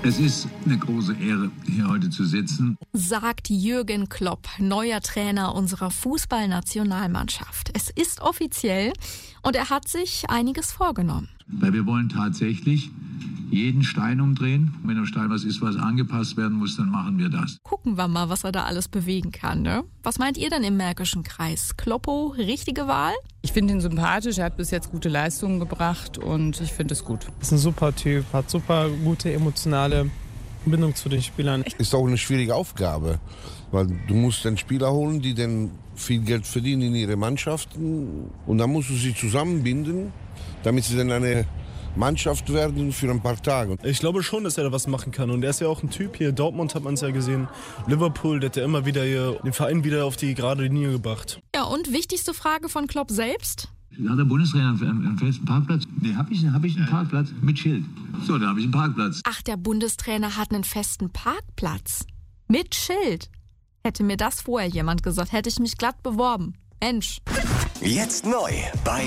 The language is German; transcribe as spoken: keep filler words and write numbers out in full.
Es ist eine große Ehre, hier heute zu sitzen, sagt Jürgen Klopp, neuer Trainer unserer Fußballnationalmannschaft. Es ist offiziell und er hat sich einiges vorgenommen. weil wir wollen tatsächlich jeden Stein umdrehen. Wenn der Stein was ist, was angepasst werden muss, dann machen wir das. Gucken wir mal, was er da alles bewegen kann, ne? Was meint ihr denn im Märkischen Kreis? Kloppo, richtige Wahl? Ich finde ihn sympathisch, er hat bis jetzt gute Leistungen gebracht und ich finde es gut. Ist ein super Typ, hat super gute emotionale Bindung zu den Spielern. Ist auch eine schwierige Aufgabe, weil du musst den Spieler holen, die dann viel Geld verdienen in ihre Mannschaften und dann musst du sie zusammenbinden, damit sie dann eine Mannschaft werden für ein paar Tage. Ich glaube schon, dass er da was machen kann und er ist ja auch ein Typ hier. Dortmund hat man es ja gesehen, Liverpool, der hat ja immer wieder hier den Verein wieder auf die gerade Linie gebracht. Ja, und wichtigste Frage von Klopp selbst? Hat der Bundestrainer einen, einen festen Parkplatz? Nee, habe ich, hab ich einen Parkplatz mit Schild. So, da habe ich einen Parkplatz. Ach, der Bundestrainer hat einen festen Parkplatz. Mit Schild. Hätte mir das vorher jemand gesagt, hätte ich mich glatt beworben. Mensch. Jetzt neu bei